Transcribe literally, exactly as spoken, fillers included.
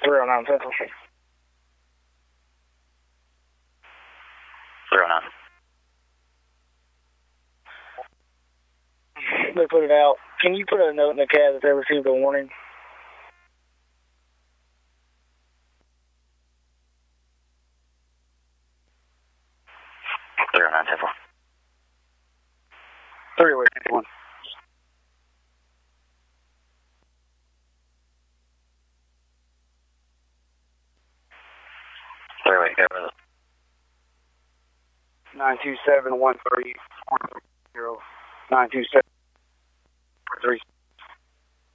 three oh nine Central. three oh nine. They put it out. Can you put a note in the cab that they received a warning? three oh nine Central. three oh eight one. three oh eight, go with it. nine two seven one three four zero. nine two seven four three.